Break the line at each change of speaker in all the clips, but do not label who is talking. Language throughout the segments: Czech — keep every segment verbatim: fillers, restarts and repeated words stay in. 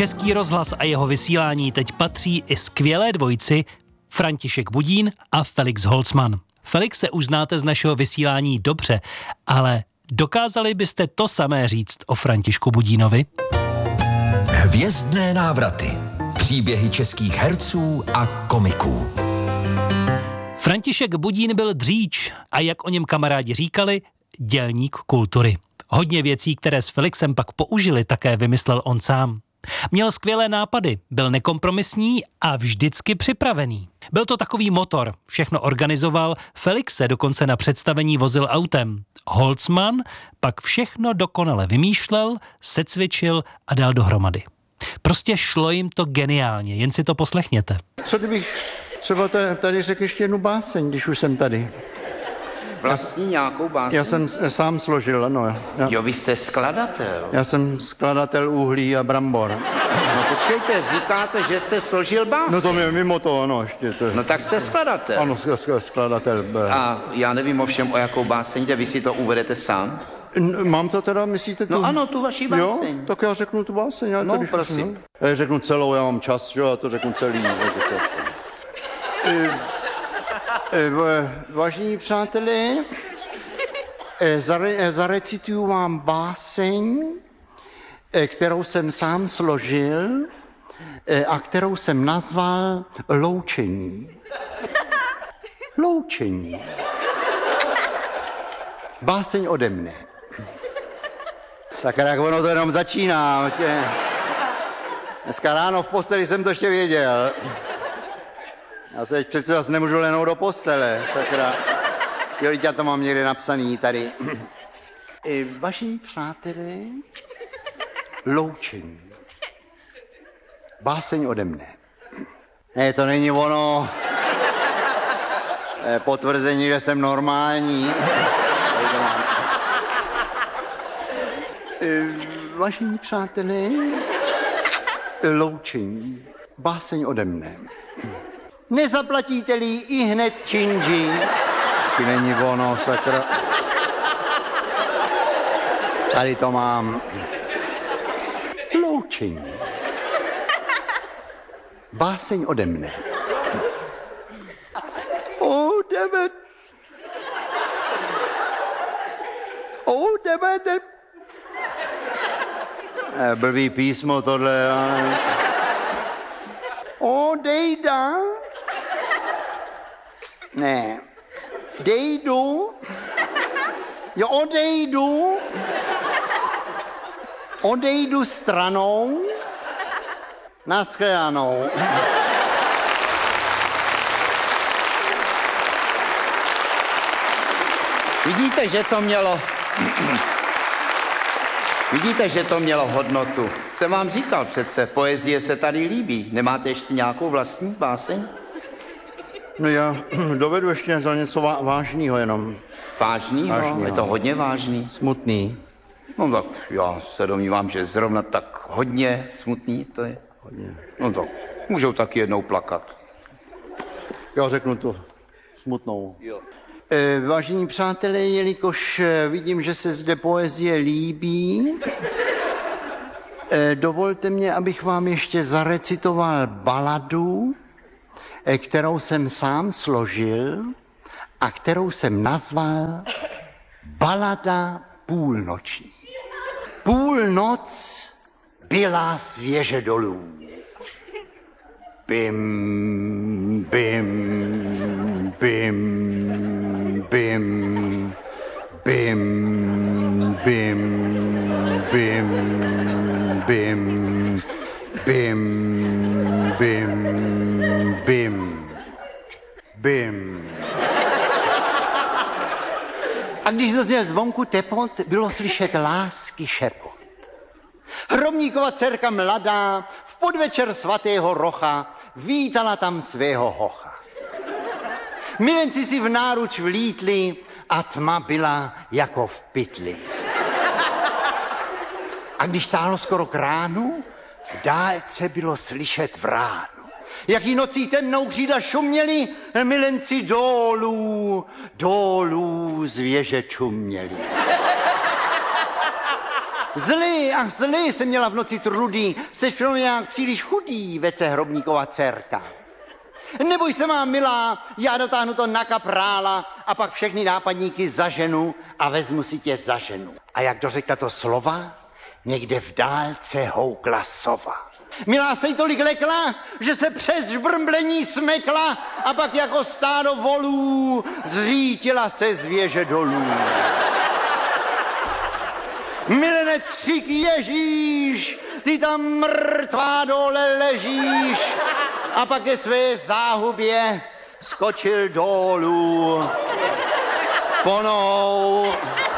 Český rozhlas a jeho vysílání teď patří i skvělé dvojici František Budín a Felix Holzmann. Felix se už znáte z našeho vysílání dobře, ale dokázali byste to samé říct o Františku Budínovi?
Hvězdné návraty. Příběhy českých herců a komiků.
František Budín byl dříč a jak o něm kamarádi říkali, dělník kultury. Hodně věcí, které s Felixem pak použili, také vymyslel on sám. Měl skvělé nápady, byl nekompromisní a vždycky připravený. Byl to takový motor, všechno organizoval, Felix se dokonce na představení vozil autem. Holzmann pak všechno dokonale vymýšlel, secvičil a dal dohromady. Prostě šlo jim to geniálně, jen si to poslechněte.
Co kdybych třeba tady řekl ještě jednu báseň, když už jsem tady?
Vlastní nějakou báseň?
Já jsem sám složil, ano. Já,
jo, vy jste skladatel.
Já jsem skladatel uhlí a brambor.
No počkejte, říkáte, že jste složil báseň.
No to je mimo to, ano, ještě to.
No tak jste skladatel.
Ano, skladatel.
A já nevím ovšem, o jakou báseň jde, vy si to uvedete sám?
N- mám to teda, myslíte tu?
No ano, tu vaši báseň.
Jo, tak já řeknu tu báseň. Já
no,
tady,
prosím.
No. Já řeknu celou, já mám čas, jo, já to řeknu celý. Vážení přátelé, zare, zarecituju vám báseň, kterou jsem sám složil a kterou jsem nazval Loučení. Loučení. Báseň ode mne. Sakra, jak ono to jenom začíná. Dneska ráno v posteli jsem to ještě věděl. Já se teď přece zase nemůžu lehnout do postele, sakra. Jo, já to mám někde napsaný tady. I vaši přátelé, Loučení. Báseň ode mne. Ne, to není ono. Je potvrzení, že jsem normální. I vaši přátelé, Loučení. Báseň ode mne. Nezaplatíte-li i hned činži. Ty není ono, sakra. Tady to mám. Loučení. Báseň ode mne. O, jdeme. O, jdeme. Eh, blbý písmo tohle. Ale... Odejda. Ne. Dejdu. Jo, odejdu. Odejdu stranou. Naschledanou.
Vidíte, že to mělo... Vidíte, že to mělo hodnotu. Jsem vám říkal přece, poezie se tady líbí. Nemáte ještě nějakou vlastní báseň?
No já dovedu ještě za něco vá- vážného jenom.
Vážnýho?
Vážnýho.
Je to hodně vážný.
Smutný.
No tak já se domnívám, že zrovna tak hodně smutný to je.
Hodně.
No tak můžou taky jednou plakat.
Já řeknu to smutnou.
Jo.
E, vážení přátelé, jelikož vidím, že se zde poezie líbí, e, dovolte mě, abych vám ještě zarecitoval baladu, e, kterou jsem sám složil a kterou jsem nazval Balada půlnoční. Půlnoc byla svěže dolů. Bim, bim, bim, bim, bim, bim, bim, bim, bim, bim, bim, bim. A když dozněl zvonku tepot, bylo slyšet lásky šepot. Hromníkova dcerka mladá v podvečer svatého Rocha vítala tam svého hocha. Milenci si v náruč vlítli a tma byla jako v pytli. A když táhlo skoro k ránu, v dálce bylo slyšet vránu. Jaký nocí temnou křídla šuměli, milenci dolů, dolů z věže čuměli. Zlý, ach zlý se měla v noci trudý, seš pro mě nějak příliš chudý, vece Hrobníkova dcerka. Neboj se, má milá, já dotáhnu to na kaprála a pak všechny nápadníky zaženu a vezmu si tě za ženu. A jak dořekla to slova, někde v dálce houkla sova. Milá se jí tolik lekla, že se přes žbrmblení smekla a pak jako stádo volů zřítila se z věže dolů. Milenec křik Ježíš, ty tam mrtvá dole ležíš. A pak ke své záhubě skočil dolů. Ponou.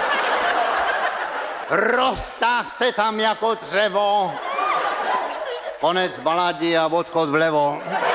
Roztáh se tam jako dřevo. Konec balady a odchod vlevo.